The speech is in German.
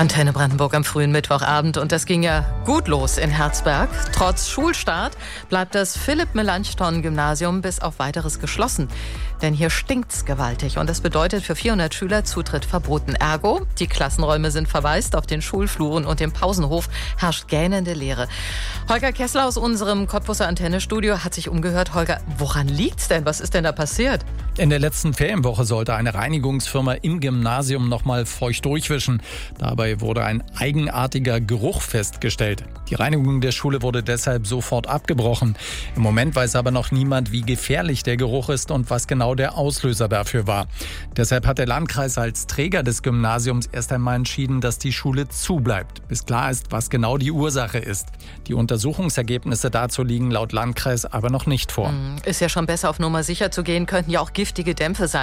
Antenne Brandenburg am frühen Mittwochabend. Und das ging ja gut los in Herzberg. Trotz Schulstart bleibt das Philipp-Melanchthon-Gymnasium bis auf Weiteres geschlossen. Denn hier stinkt's gewaltig. Und das bedeutet für 400 Schüler Zutritt verboten. Ergo, die Klassenräume sind verwaist. Auf den Schulfluren und dem Pausenhof herrscht gähnende Leere. Holger Kessler aus unserem Cottbuser Antenne-Studio hat sich umgehört. Holger, woran liegt's denn? Was ist denn da passiert? In der letzten Ferienwoche sollte eine Reinigungsfirma im Gymnasium nochmal feucht durchwischen. Dabei wurde ein eigenartiger Geruch festgestellt. Die Reinigung der Schule wurde deshalb sofort abgebrochen. Im Moment weiß aber noch niemand, wie gefährlich der Geruch ist und was genau der Auslöser dafür war. Deshalb hat der Landkreis als Träger des Gymnasiums erst einmal entschieden, dass die Schule zubleibt, bis klar ist, was genau die Ursache ist. Die Untersuchungsergebnisse dazu liegen laut Landkreis aber noch nicht vor. Ist ja schon besser, auf Nummer sicher zu gehen, könnten ja auch giftige Dämpfe sein.